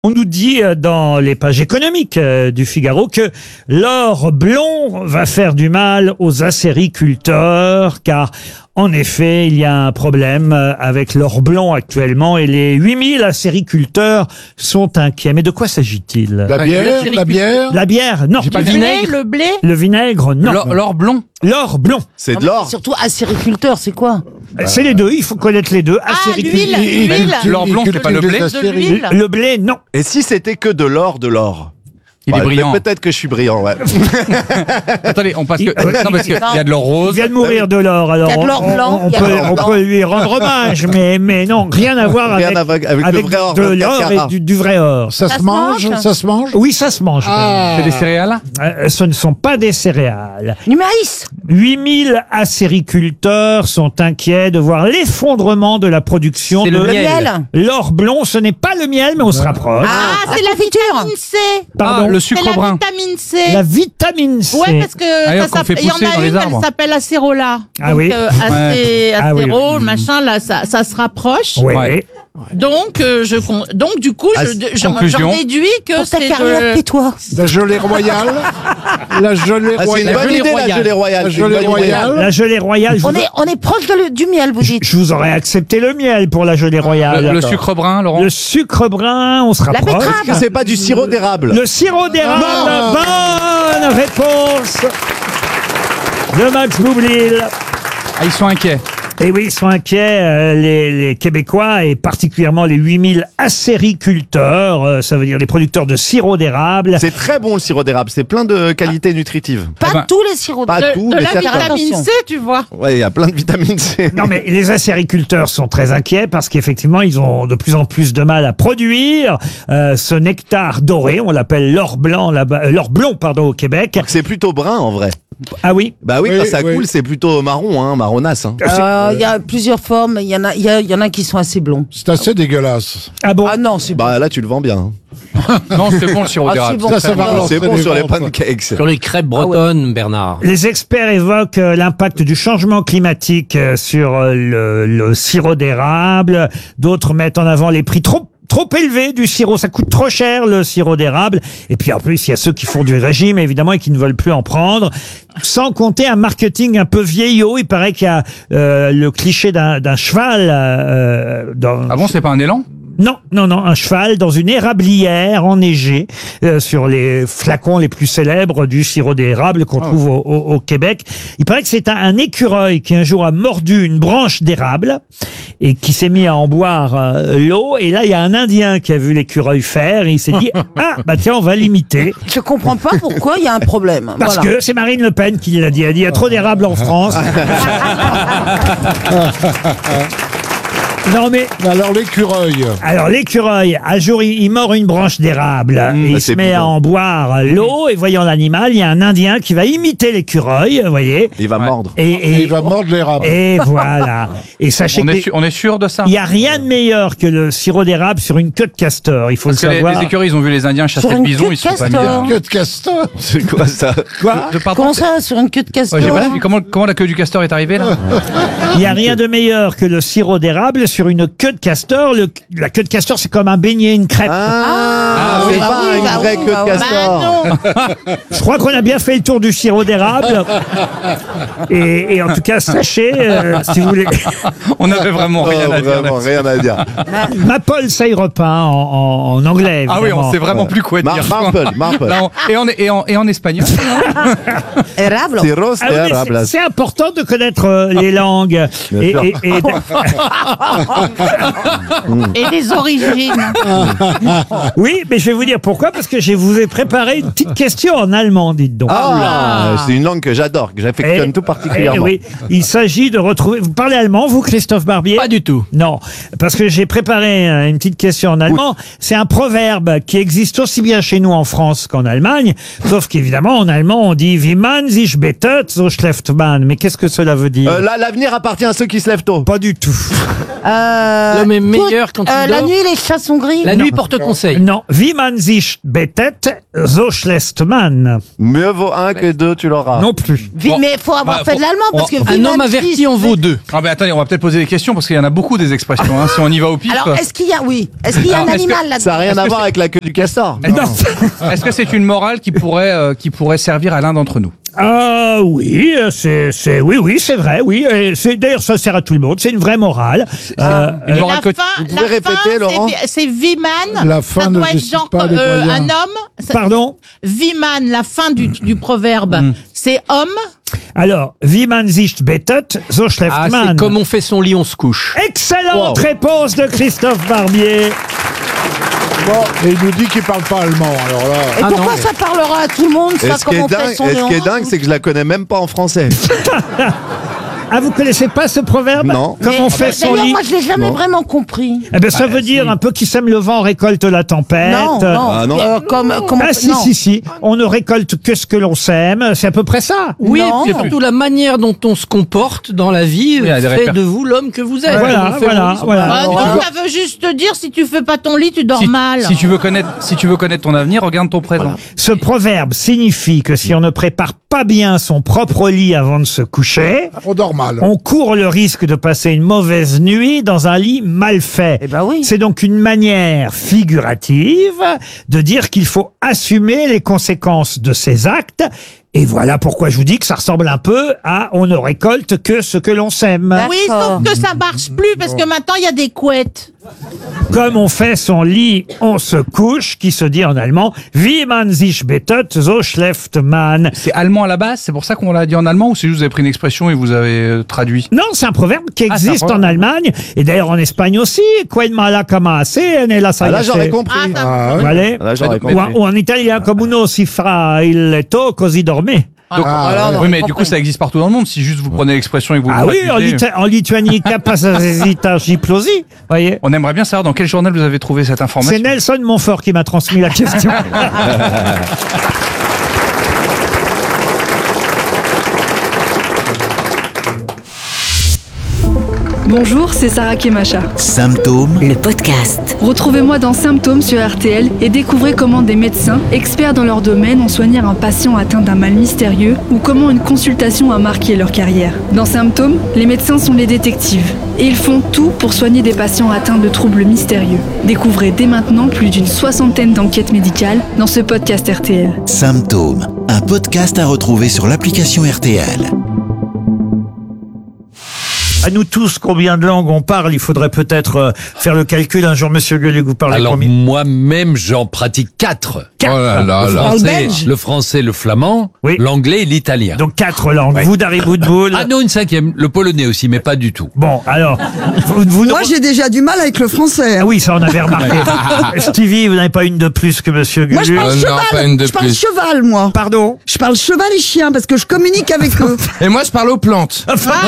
On nous dit dans les pages économiques du Figaro que l'or blond va faire du mal aux acériculteurs, car en effet, il y a un problème avec l'or blond actuellement et les 8000 acériculteurs sont inquiets. Mais de quoi s'agit-il? La bière, la bière. La bière, non. Pas le vinaigre, le blé. Le vinaigre, non. L'or blond. L'or blond. C'est de l'or. Surtout acériculteur, c'est quoi? C'est les deux, il faut connaître les deux. Ah, Acériculteur. l'huile. L'or blond, c'est pas le blé. De l'huile. Le blé, non. Et si c'était que de l'or, Il est brillant. Peut-être que je suis brillant, ouais. Attendez, on passe que. Non, parce qu'il y a de l'or Il rose. vient de mourir de l'or, alors Il y a de l'or blanc, il y a de l'or on blanc. peut lui rendre hommage, mais non, rien à voir Rien à voir avec le vrai or, de 24 l'or carats. et du vrai or. Ça se mange? Ça se mange? Oui, ça se mange. C'est des céréales. Ce ne sont pas des céréales. Du maïs. 8000 acériculteurs sont inquiets de voir l'effondrement de la production C'est de le Le miel. miel. l'or blond. Ce n'est pas le miel, mais on se rapproche. Ah, c'est la vitamine C. Pardon. Le C'est sucre la brun. vitamine C. La vitamine C. Ouais, parce que Ah, qu'on fait il y en pousser dans a les une, arbres. elle s'appelle acérola. Ah Donc, oui. Ah oui, acéro, machin, là, ça se rapproche. Oui. Ouais. Donc, donc, du coup, j'en conclusion. déduis que Pour ta c'est carrière, tais-toi. La gelée royale. La gelée Ah, c'est une royale. bonne idée, la gelée royale. La C'est une gelée bonne idée. royale. La gelée royale. On est proche du miel, vous dites. Je vous aurais accepté le miel pour la gelée royale. Le sucre brun, Laurent. Le sucre brun, on se rapproche. betterave. Est-ce que c'est pas du sirop d'érable? Le sirop d'érable. Bonne réponse de Max Boublil. Ah, ils sont inquiets. Et oui, ils sont inquiets, les Québécois, et particulièrement les 8000 acériculteurs, ça veut dire les producteurs de sirop d'érable. C'est très bon le sirop d'érable, c'est plein de qualités nutritives. Pas Eh ben, tous les sirops. Pas de, tout, de mais la certains. vitamine C, tu vois. Ouais, il y a plein de vitamines C. Non, mais les acériculteurs sont très inquiets parce qu'effectivement, ils ont de plus en plus de mal à produire ce nectar doré. On l'appelle l'or blanc, l'or blond, pardon, au Québec. C'est plutôt brun en vrai. Ah oui. Bah oui, Oui, quand ça oui. coule, c'est plutôt marron, hein, marronasse. Hein. Il y a plusieurs formes. Il y en a qui sont assez blonds. C'est assez dégueulasse. Ah bon. Ah non, c'est Bah là, tu le vends bien. hein. Non, c'est bon le sirop Ah, d'érable. c'est bon. Ça va relancer C'est bon les sur les ventes. pancakes. Sur les crêpes bretonnes, Bernard. Les experts évoquent l'impact du changement climatique sur le sirop d'érable. D'autres mettent en avant les prix trop élevé du sirop, ça coûte trop cher le sirop d'érable. Et puis en plus, il y a ceux qui font du régime évidemment et qui ne veulent plus en prendre. Sans compter un marketing un peu vieillot. Il paraît qu'il y a le cliché d'un cheval dans. Ah bon, c'est pas un élan? Non, un cheval dans une érablière enneigée sur les flacons les plus célèbres du sirop d'érable qu'on trouve au Québec. Il paraît que c'est un écureuil qui un jour a mordu une branche d'érable et qui s'est mis à en boire l'eau. Et là, il y a un Indien qui a vu l'écureuil faire et il s'est dit « Ah, bah tiens, on va l'imiter. Je comprends pas pourquoi il y a un problème. » Parce Voilà. que c'est Marine Le Pen qui l'a dit. Elle dit « Il y a trop d'érable en France. » Non mais Alors l'écureuil. alors l'écureuil, un jour il mord une branche d'érable et il se c'est met à bidon. en boire l'eau et voyant l'animal, il y a un Indien qui va imiter l'écureuil, vous voyez. Il va Ouais. mordre. Et Il va mordre l'érable. et voilà. Et sachez On est sûr de ça? il y a rien de meilleur que le sirop d'érable sur une queue de castor. Il faut Parce que le les savoir. écureuils, ils ont vu les Indiens chasser Sur le une bison, queue ils se sont de pas mis castor. à... Queue de castor. C'est quoi ça? Quoi Pardon, Comment ça, sur une queue de castor? Ouais, j'ai pas compris. Comment la queue du castor est arrivée, là? Il y a rien de meilleur que le sirop d'érable sur une queue de castor. La queue de castor, c'est comme un beignet, une crêpe. Ah, oui, c'est bah pas oui, une bah vraie oui, queue bah de oui. castor. Non. Je crois qu'on a bien fait le tour du sirop d'érable. Et en tout cas, sachez, si vous voulez, On avait vraiment rien Oh, à dire. vraiment, rien à dire. Maple syrup hein, en anglais. Ah oui, évidemment. on sait vraiment plus quoi dire. Marple. Là, et en espagnol. Érable. Sirop Ah oui, mais d'érable. c'est important de connaître les langues. Bien sûr. Et des origines. oui, mais je vais vous dire pourquoi, parce que je vous ai préparé une petite question en allemand, dites donc. Ah, c'est une langue que j'adore, que j'affectionne tout particulièrement. oui, il s'agit de retrouver... Vous parlez allemand, vous, Christophe Barbier? Pas du tout. Non, parce que j'ai préparé une petite question en allemand. C'est un proverbe qui existe aussi bien chez nous en France qu'en Allemagne, sauf qu'évidemment, en allemand, on dit « Wie man sich bettet, so schläft man ». Mais qu'est-ce que cela veut dire? L'avenir appartient à ceux qui se lèvent tôt. Pas du tout. L'homme est meilleur quand il La dort. nuit, les chats sont gris. La nuit porte conseil. Non, wie man sich bettet, so schläft man. Mieux vaut un que deux, tu l'auras. Non plus. Mais faut avoir Bah, fait de l'allemand parce que Un homme averti en vaut deux. Ah, mais attendez, on va peut-être poser des questions parce qu'il y en a beaucoup des expressions. Hein, si on y va au pif. Alors, est-ce qu'il y a un Alors, animal là-dedans? Ça n'a rien à voir avec la queue du castor. Est-ce que c'est une morale qui pourrait servir à l'un d'entre nous? Ah oui, oui, c'est vrai, oui. Et d'ailleurs, ça sert à tout le monde. C'est une vraie morale. Une Et morale la que- fin, Vous pouvez répéter, Laurent c'est Viman. La fin ça ne doit être justifie genre pas les moyens. un homme. Pardon. Viman, la fin du proverbe, c'est homme. Alors, wie man sich bettet, so schläft Ah, man. c'est comme on fait son lit, on se couche. Excellente réponse de Christophe Barbier. Bon, et il nous dit qu'il parle pas allemand, alors là. Et Ah pourquoi non. ça parlera à tout le monde, Et ça, ce qui comme on est fait son dingue, c'est que je la connais même pas en français. Ah, vous connaissez pas ce proverbe? Non. Comme on fait son D'ailleurs, lit. moi, je l'ai jamais Non. vraiment compris. Eh ben, ça veut dire un peu qui sème le vent récolte la tempête. Non, Ah, non. comme Ah si, non. si. On ne récolte que ce que l'on sème. C'est à peu près ça. Oui, Non. et puis surtout la manière dont on se comporte dans la vie il y a des fait repères. de vous l'homme que vous êtes. Voilà, Comme on fait voilà, mon lit, voilà. Ah Alors, non, ça veut juste te dire si tu fais pas ton lit, tu dors mal. Si tu veux connaître ton avenir, regarde ton présent. Ce proverbe signifie que si on ne prépare pas bien son propre lit avant de se coucher, On dort mal. on court le risque de passer une mauvaise nuit dans un lit mal fait. Eh ben oui. C'est donc une manière figurative de dire qu'il faut assumer les conséquences de ses actes. Et voilà pourquoi je vous dis que ça ressemble un peu à on ne récolte que ce que l'on sème. Oui, D'accord. sauf que ça marche plus parce que maintenant il y a des couettes. Comme on fait son lit, on se couche, qui se dit en allemand wie man sich bettet, so schläft man. C'est allemand à la base, c'est pour ça qu'on l'a dit en allemand ou c'est juste vous avez pris une expression et vous avez traduit? Non, c'est un proverbe qui Ah, c'est un existe en proverbe. Allemagne et d'ailleurs en Espagne aussi. Quen mala cama se, ne la Ah, là, saia j'aurais se. compris. Ah, ça- Ah, oui. Voilà. Là, j'aurais Mais- compris. Ou en italien, comme uno si fa il letto così dorme. Donc, Ah, oui, mais du coup, ça existe partout dans le monde. Si juste vous prenez l'expression et que vous Ah le oui, traduisez. en Lituanie, capacita giplosi. Voyez. On aimerait bien savoir dans quel journal vous avez trouvé cette information. C'est Nelson Montfort qui m'a transmis la question. Bonjour, c'est Sarah Kemacha. Symptômes, Le podcast. Retrouvez-moi dans Symptômes sur RTL et découvrez comment des médecins, experts dans leur domaine, ont soigné un patient atteint d'un mal mystérieux ou comment une consultation a marqué leur carrière. Dans Symptômes, les médecins sont les détectives et ils font tout pour soigner des patients atteints de troubles mystérieux. Découvrez dès maintenant plus d'une 60aine d'enquêtes médicales dans ce podcast RTL. Symptômes, un podcast à retrouver sur l'application RTL. À nous tous, combien de langues on parle? Il faudrait peut-être faire le calcul. Un jour, Monsieur Gueluc, vous parlez Alors combien? moi-même, j'en pratique 4. Quatre. Oh là là Dans là. le belge. Le français, le flamand, Oui. l'anglais et l'italien. Donc 4 langues. Vous, Dari Boudboul. Ah non, une 5e, le polonais aussi, mais pas du tout. Bon, alors, vous Moi, j'ai déjà du mal avec le français. Ah oui, ça on avait remarqué. Stevie, vous n'avez pas une de plus que Monsieur Gueluc? Moi, je parle cheval. Je parle cheval, moi. Pardon? Je parle cheval et chien parce que je communique avec eux. Et moi, je parle aux plantes.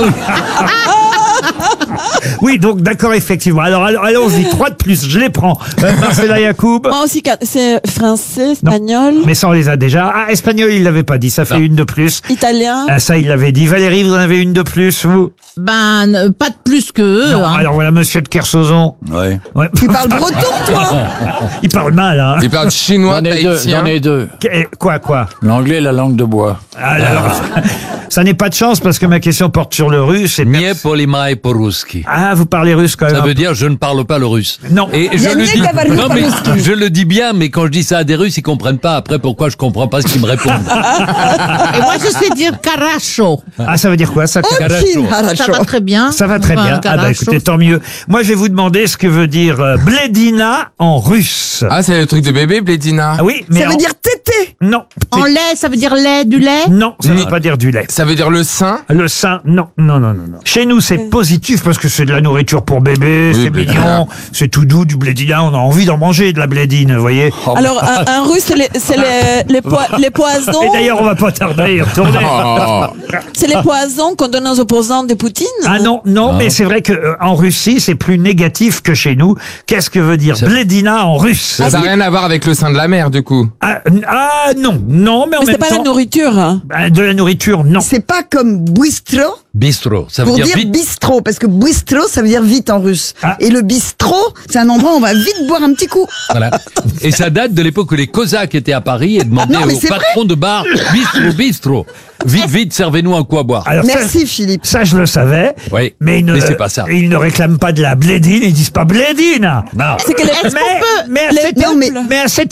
Oui, donc d'accord, effectivement. Alors allons-y, 3 de plus, je les prends. Marcela Yacoub. Moi aussi, c'est français, espagnol, Mais ça, on les a déjà. Ah, espagnol, il l'avait pas dit, ça fait une de plus. italien. Ah, ça, il l'avait dit. Valérie, vous en avez une de plus, vous? Ben, pas de plus que eux. Non, hein. alors voilà, Monsieur de Kersauzon. Ouais. Ouais. Tu parles breton, toi? Il parle mal, hein. Il parle chinois, tahitien. J'en ai deux. Quoi? L'anglais et la langue de bois. Ah, alors, ça n'est pas de chance parce que ma question porte sur le russe. Et Nie polimae po-ruski. Ah, vous parlez russe quand même. Ça veut dire je ne parle pas le russe. Non. Et je le dis. Non mais je le dis bien, mais quand je dis ça à des Russes, ils comprennent pas. Après, pourquoi je comprends pas ce qu'ils me répondent. Et moi, je sais dire caracho. Ah, ça veut dire quoi, ça? Ça va très bien. Ça va très Enfin, bien. Ah bah caracho. écoutez, tant mieux. Moi, je vais vous demander ce que veut dire blédina en russe. Ah, c'est le truc de bébé, Blédina. Ah oui, mais Ça veut dire tété. non. En lait, ça veut dire lait, du lait. Non, ça ne veut pas dire du lait. Ça veut dire le sein. Le sein, non. Chez nous, c'est positif parce que c'est de la nourriture pour bébé, Oui, c'est blédina. mignon, c'est tout doux, du blédina. On a envie d'en manger, de la blédine, vous voyez. Alors, un russe, c'est les poisons. Et d'ailleurs, on va pas tarder à y retourner. C'est les poisons qu'on donne aux opposants de Poutine. Ah non, mais c'est vrai que en Russie, c'est plus négatif que chez nous. Qu'est-ce que veut dire blédina en russe? Ça n'a rien à voir avec le sein de la mer, du coup. Non, mais en Mais même c'est pas temps. la nourriture. Hein. De la nourriture, non. C'est pas comme bistro. Bistrot, ça veut Pour dire dire vite. bistrot, parce que bistrot, ça veut dire vite en russe. Et le bistrot, c'est un endroit où on va vite boire un petit coup. Voilà. Et ça date de l'époque où les Cosaques étaient à Paris et demandaient Non, mais au c'est patron de bar, bistrot. Vite, vite, servez-nous un coup à boire. Alors, Merci Philippe. Ça, je le savais. Oui, Mais ils ne, c'est pas ça. ils ne réclament pas de la blédine, ils disent pas blédine. Non. C'est que les- mais à cette Non, mais- mais à cette